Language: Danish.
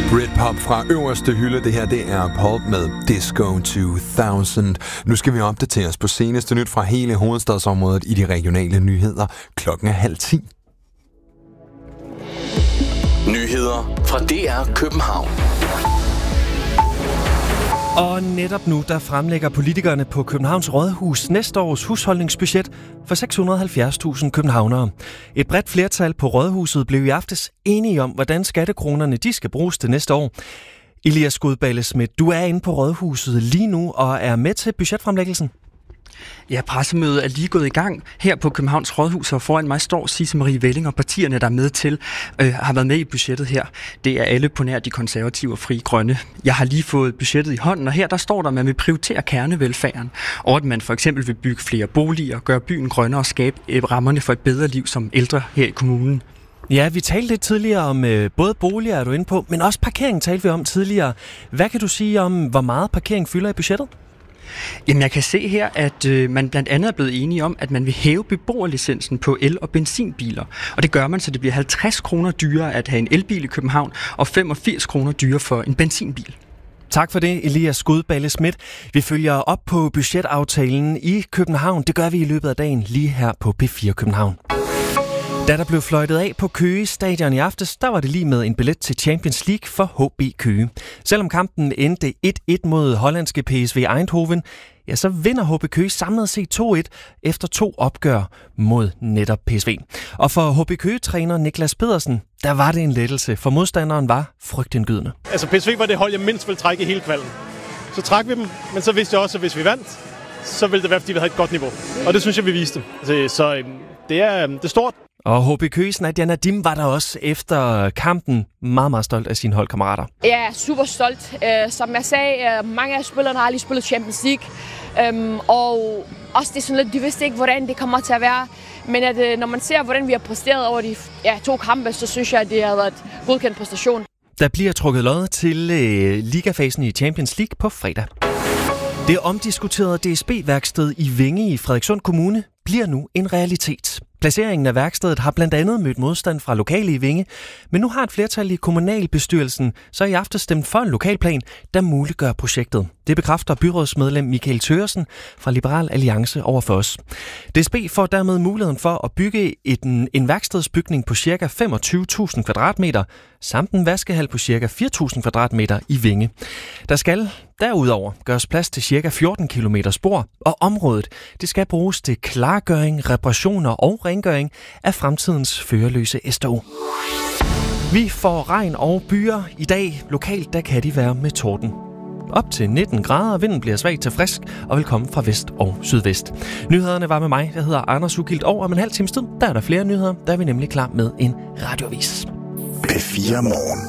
Britpop fra øverste hylde. Det her, det er Pulp med Disco 2000. Nu skal vi opdatere os på seneste nyt fra hele hovedstadsområdet i de regionale nyheder. Klokken er 9:30. Nyheder fra DR København. Og netop nu, der fremlægger politikerne på Københavns Rådhus næste års husholdningsbudget for 670.000 københavnere. Et bredt flertal på Rådhuset blev i aftes enige om, hvordan skattekronerne de skal bruges til næste år. Elias Godballe-Schmidt, du er inde på Rådhuset lige nu og er med til budgetfremlæggelsen. Ja, pressemødet er lige gået i gang her på Københavns Rådhus, og foran mig står Sisse Marie Velling, og partierne, der er med til, har været med i budgettet her. Det er alle på nær de konservative og Frie Grønne. Jeg har lige fået budgettet i hånden, og her der står der, at man vil prioritere kernevelfærden, og at man for eksempel vil bygge flere boliger, gøre byen grønnere og skabe rammerne for et bedre liv som ældre her i kommunen. Ja, vi talte lidt tidligere om både boliger, er du inde på, men også parkering talte vi om tidligere. Hvad kan du sige om, hvor meget parkering fylder i budgettet? Jamen, jeg kan se her, at man blandt andet er blevet enige om, at man vil hæve beboerlicensen på el- og benzinbiler. Og det gør man, så det bliver 50 kroner dyrere at have en elbil i København, og 85 kroner dyrere for en benzinbil. Tak for det, Elias Godballe-Schmidt. Vi følger op på budgetaftalen i København. Det gør vi i løbet af dagen lige her på P4 København. Da der blev fløjtet af på Køge Stadion i aftes, der var det lige med en billet til Champions League for HB Køge. Selvom kampen endte 1-1 mod hollandske PSV Eindhoven, ja, så vinder HB Køge samlet set 2-1 efter 2 opgør mod netop PSV. Og for HB Køge-træner Niklas Pedersen, der var det en lettelse, for modstanderen var frygtindgydende. Altså PSV var det hold, jeg mindst ville trække i hele kvalden. Så trak vi dem, men så vidste jeg også, at hvis vi vandt, så ville det være, fordi vi havde et godt niveau. Og det synes jeg, vi viste. Så det er stort. Og HB Køges Nadia Nadim var der også efter kampen meget, meget stolt af sine holdkammerater. Jeg er super stolt. Som jeg sagde, mange af spillerne har lige spillet Champions League. Og også det er sådan lidt, de vidste ikke, hvordan det kommer til at være. Men at, når man ser, hvordan vi har præsteret over de 2 kampe, så synes jeg, at det har været et godkendt præstation. Der bliver trukket lod til ligafasen i Champions League på fredag. Det omdiskuterede DSB-værksted i Vinge i Frederikssund Kommune bliver nu en realitet. Placeringen af værkstedet har blandt andet mødt modstand fra lokale i Vinge, men nu har et flertal i kommunalbestyrelsen så i aften stemt for en lokalplan, der muliggør projektet. Det bekræfter byrådsmedlem Michael Thøgersen fra Liberal Alliance over for os. DSB får dermed muligheden for at bygge en værkstedsbygning på ca. 25.000 kvadratmeter, samt en vaskehal på ca. 4.000 kvadratmeter i Vinge. Der skal derudover gøres plads til ca. 14 km spor, og området det skal bruges til klargøring, reparationer og rengøring af fremtidens førerløse STO. Vi får regn og byer i dag. Lokalt der kan de være med torden. Op til 19 grader, vinden bliver svag til frisk og vil komme fra vest og sydvest. Nyhederne var med mig, jeg hedder Anders Ugilt, og om en halv times tid, der er der flere nyheder, der er vi nemlig klar med en radioavis. P4 Morgen.